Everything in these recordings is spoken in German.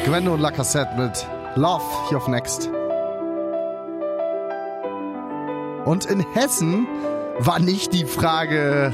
Gwendo und Lacassette mit Love hier auf Next. Und in Hessen war nicht die Frage,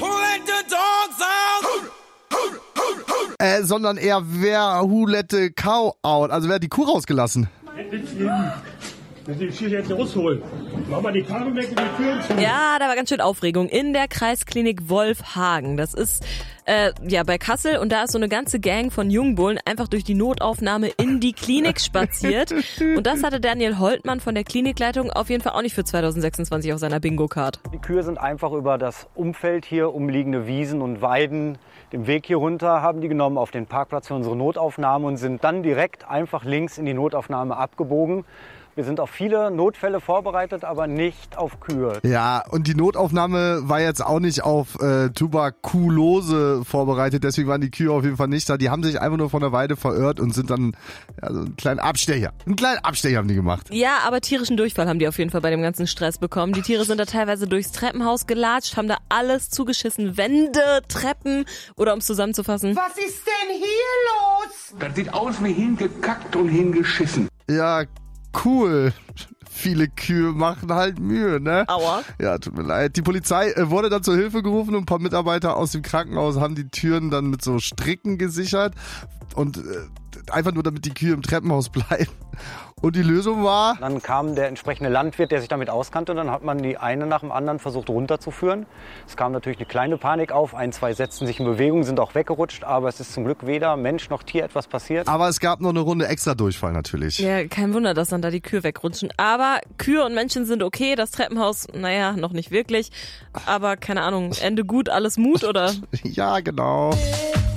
sondern eher, who let the cow out? Also wer hat die Kuh rausgelassen? Wenn Sie die jetzt rausholen, machen wir die Karre weg und die Türen zu. Ja, da war ganz schön Aufregung in der Kreisklinik Wolfhagen. Das ist bei Kassel und da ist so eine ganze Gang von Jungbullen einfach durch die Notaufnahme in die Klinik spaziert. Und das hatte Daniel Holtmann von der Klinikleitung auf jeden Fall auch nicht für 2026 auf seiner Bingo-Card. Die Kühe sind einfach über das Umfeld hier, umliegende Wiesen und Weiden, den Weg hier runter, haben die genommen auf den Parkplatz für unsere Notaufnahme und sind dann direkt einfach links in die Notaufnahme abgebogen. Wir sind auf viele Notfälle vorbereitet, aber nicht auf Kühe. Ja, und die Notaufnahme war jetzt auch nicht auf Tuberkulose vorbereitet, deswegen waren die Kühe auf jeden Fall nicht da. Die haben sich einfach nur von der Weide verirrt und sind dann so einen kleinen Abstecher haben die gemacht. Ja, aber tierischen Durchfall haben die auf jeden Fall bei dem ganzen Stress bekommen. Die Tiere sind da teilweise durchs Treppenhaus gelatscht, haben da alles zugeschissen. Wände, Treppen oder um es zusammenzufassen. Was ist denn hier los? Das sieht aus wie hingekackt und hingeschissen. Ja, cool. Viele Kühe machen halt Mühe, ne? Aua. Ja, tut mir leid. Die Polizei wurde dann zur Hilfe gerufen und ein paar Mitarbeiter aus dem Krankenhaus haben die Türen dann mit so Stricken gesichert und einfach nur, damit die Kühe im Treppenhaus bleiben. Und die Lösung war? Dann kam der entsprechende Landwirt, der sich damit auskannte, und dann hat man die eine nach dem anderen versucht runterzuführen. Es kam natürlich eine kleine Panik auf, 1, 2 setzten sich in Bewegung, sind auch weggerutscht, aber es ist zum Glück weder Mensch noch Tier etwas passiert. Aber es gab noch eine Runde extra Durchfall natürlich. Ja, kein Wunder, dass dann da die Kühe wegrutschen. Aber Kühe und Menschen sind okay, das Treppenhaus, naja, noch nicht wirklich. Aber keine Ahnung, Ende gut, alles Mut, oder? Ja, genau.